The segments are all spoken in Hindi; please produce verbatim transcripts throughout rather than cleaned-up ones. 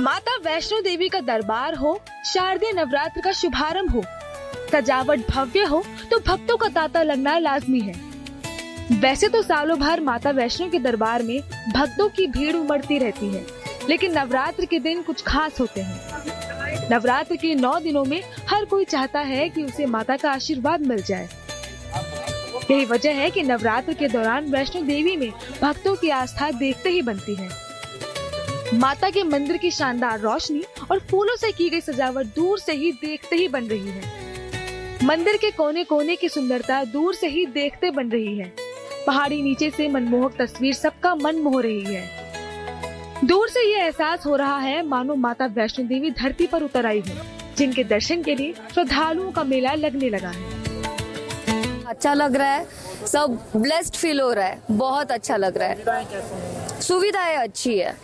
माता वैष्णो देवी का दरबार हो, शारदीय नवरात्र का शुभारंभ हो, सजावट भव्य हो तो भक्तों का तांता लगना लाजमी है। वैसे तो सालों भर माता वैष्णो के दरबार में भक्तों की भीड़ उमड़ती रहती है, लेकिन नवरात्र के दिन कुछ खास होते हैं। नवरात्र के नौ दिनों में हर कोई चाहता है कि उसे माता का आशीर्वाद मिल जाए। यही वजह है कि नवरात्र के दौरान वैष्णो देवी में भक्तों की आस्था देखते ही बनती है। माता के मंदिर की शानदार रोशनी और फूलों से की गई सजावट दूर से ही देखते ही बन रही है। मंदिर के कोने कोने की सुंदरता दूर से ही देखते बन रही है। पहाड़ी नीचे से मनमोहक तस्वीर सबका मन मोह रही है। दूर से ये एहसास हो रहा है मानो माता वैष्णो देवी धरती पर उतर आई है, जिनके दर्शन के लिए श्रद्धालुओं का मेला लगने लगा है। अच्छा लग रहा है, सब ब्लेस्ड फील हो रहा है, बहुत अच्छा लग रहा है। सुविधाएं अच्छी है,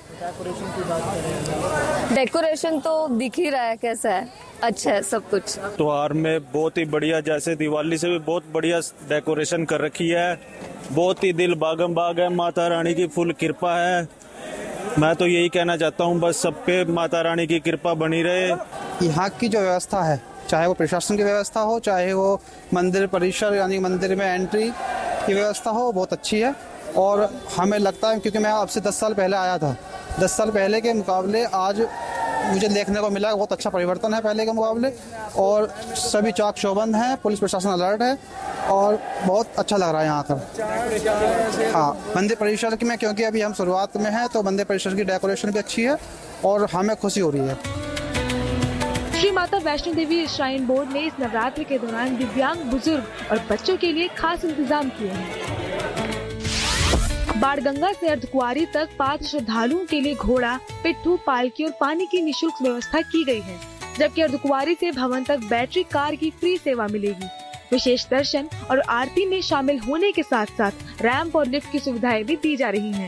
डेकोरेशन तो दिख ही रहा है कैसा है, अच्छा है सब कुछ। त्योहार में बहुत ही बढ़िया, जैसे दिवाली से भी बहुत बढ़िया डेकोरेशन कर रखी है। बहुत ही दिल बागम बाग है, माता रानी की फुल कृपा है। मैं तो यही कहना चाहता हूँ, बस सब पे माता रानी की कृपा बनी रहे। यहाँ की जो व्यवस्था है, चाहे वो प्रशासन की व्यवस्था हो, चाहे वो मंदिर परिसर यानी मंदिर में एंट्री की व्यवस्था हो, बहुत अच्छी है। और हमें लगता है, क्योंकि मैं अब से दस साल पहले आया था, दस साल पहले के मुकाबले आज मुझे देखने को मिला बहुत अच्छा परिवर्तन है पहले के मुकाबले। और सभी चौक शोबंद हैं, पुलिस प्रशासन अलर्ट है और बहुत अच्छा लग रहा है यहाँ पर। हाँ, मंदिर परिसर में, क्योंकि अभी हम शुरुआत में हैं, तो मंदिर परिसर की डेकोरेशन भी अच्छी है और हमें खुशी हो रही है। श्री माता वैष्णो देवी श्राइन बोर्ड ने इस नवरात्र के दौरान दिव्यांग, बुजुर्ग और बच्चों के लिए खास इंतजाम किए हैं। बाणगंगा से अर्धकुंवारी तक पात्र श्रद्धालुओं के लिए घोड़ा, पिट्ठू, पालकी और पानी की निशुल्क व्यवस्था की गई है, जबकि अर्धकुंवारी से भवन तक बैटरी कार की फ्री सेवा मिलेगी। विशेष दर्शन और आरती में शामिल होने के साथ साथ रैंप और लिफ्ट की सुविधाएं भी दी जा रही हैं।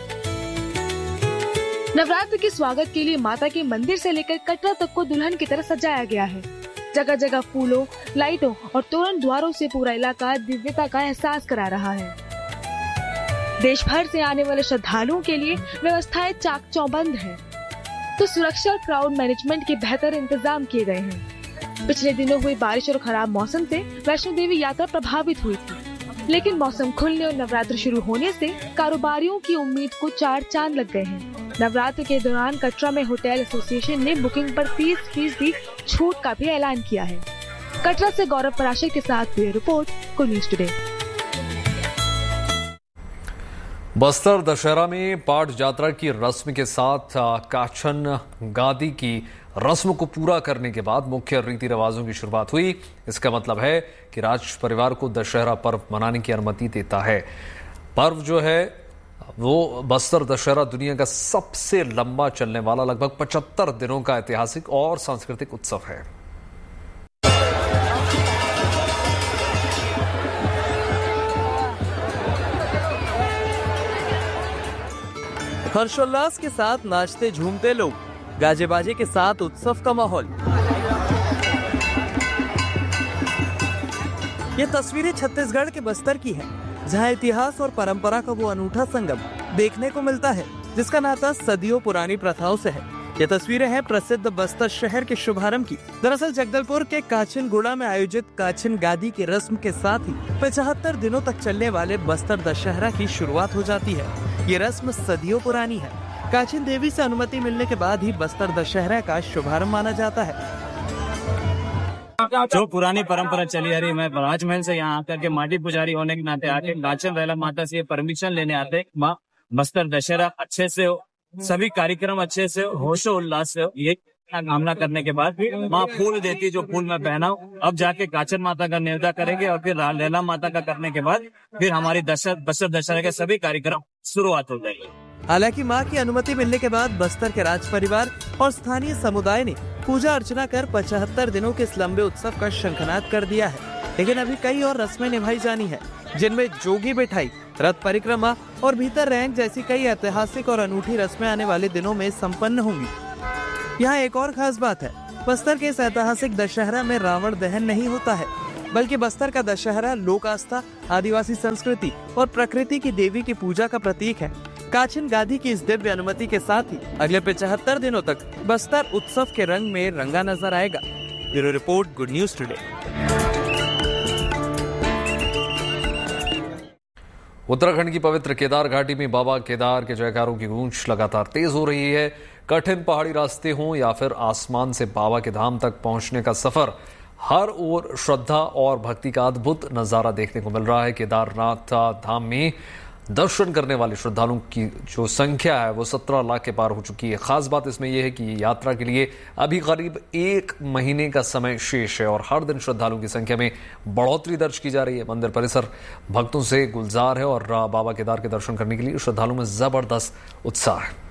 नवरात्र के स्वागत के लिए माता के मंदिर से लेकर कटरा तक को दुल्हन की तरह सजाया गया है। जगह जगह फूलों, लाइटों और तोरण द्वारों से पूरा इलाका दिव्यता का एहसास करा रहा है। देश भर से आने वाले श्रद्धालुओं के लिए व्यवस्थाएं चाक चौबंद है, तो सुरक्षा और क्राउड मैनेजमेंट के बेहतर इंतजाम किए गए हैं। पिछले दिनों हुई बारिश और खराब मौसम से वैष्णो देवी यात्रा प्रभावित हुई थी, लेकिन मौसम खुलने और नवरात्र शुरू होने से कारोबारियों की उम्मीद को चार चांद लग गए हैं। नवरात्र के दौरान कटरा में होटल एसोसिएशन ने बुकिंग पर तीस फीसदी छूट का भी ऐलान किया है। कटरा से गौरव पराशर के साथ ब्यूरो रिपोर्ट, को न्यूज टुडे। बस्तर दशहरा में पाठ यात्रा की रस्म के साथ काछन गादी की रस्म को पूरा करने के बाद मुख्य रीति रिवाजों की शुरुआत हुई। इसका मतलब है कि राज परिवार को दशहरा पर्व मनाने की अनुमति देता है। पर्व जो है वो बस्तर दशहरा दुनिया का सबसे लंबा चलने वाला लगभग पचहत्तर दिनों का ऐतिहासिक और सांस्कृतिक उत्सव है। हर्षोल्लास के साथ नाचते झूमते लोग, गाजे बाजे के साथ उत्सव का माहौल। ये तस्वीरें छत्तीसगढ़ के बस्तर की हैं, जहां इतिहास और परंपरा का वो अनूठा संगम देखने को मिलता है, जिसका नाता सदियों पुरानी प्रथाओं से है। ये तस्वीरें हैं प्रसिद्ध बस्तर शहर के शुभारंभ की। दरअसल जगदलपुर के काछनगुड़ा में आयोजित काछन गादी की रस्म के साथ ही पचहत्तर दिनों तक चलने वाले बस्तर दशहरा की शुरुआत हो जाती है। ये रस्म सदियों पुरानी है। काछन देवी से अनुमति मिलने के बाद ही बस्तर दशहरा का शुभारंभ माना जाता है। जो पुरानी परंपरा चली आ रही है, मैं राजमहल से यहाँ आकर के माटी पुजारी होने के नाते आके काछन रैला माता से परमिशन लेने आते, माँ बस्तर दशहरा अच्छे से हो, सभी कार्यक्रम अच्छे से होशो उल्लास से, ये कामना करने के बाद माँ फूल देती, जो फूल मैं पहना हूँ। अब जाके काछन माता का न्योता करेंगे और फिर लैला माता का करने के बाद फिर हमारी दशहरा बस्तर दशहरा के सभी कार्यक्रम शुरुआत हो जाएगी। हालांकि मां की अनुमति मिलने के बाद बस्तर के राज परिवार और स्थानीय समुदाय ने पूजा अर्चना कर पचहत्तर दिनों के इस लंबे उत्सव का शंखनाद कर दिया है। लेकिन अभी कई और रस्में निभाई जानी है, जिनमें जोगी बिठाई, रथ परिक्रमा और भीतर रैंक जैसी कई ऐतिहासिक और अनूठी रस्में आने वाले दिनों में संपन्न होंगी। यहाँ एक और खास बात है, बस्तर के इस ऐतिहासिक दशहरा में रावण दहन नहीं होता है, बल्कि बस्तर का दशहरा लोक आस्था, आदिवासी संस्कृति और प्रकृति की देवी की पूजा का प्रतीक है। काछन गादी की इस दिव्य अनुमति के साथ ही अगले पचहत्तर दिनों तक बस्तर उत्सव के रंग में रंगा नजर आएगा। Bureau report, good news today. Uttarakhand की पवित्र केदार घाटी में बाबा केदार के जयकारों की गूंज लगातार तेज हो रही है। कठिन पहाड़ी रास्ते हों या फिर आसमान से बाबा के धाम तक पहुंचने का सफर, हर ओर श्रद्धा और भक्ति का अद्भुत नजारा देखने को मिल रहा है। केदारनाथ धाम में दर्शन करने वाले श्रद्धालुओं की जो संख्या है वो सत्रह लाख के पार हो चुकी है। खास बात इसमें यह है कि यात्रा के लिए अभी करीब एक महीने का समय शेष है और हर दिन श्रद्धालुओं की संख्या में बढ़ोतरी दर्ज की जा रही है। मंदिर परिसर भक्तों से गुलजार है और बाबा केदार के दर्शन करने के लिए श्रद्धालुओं में जबरदस्त उत्साह है।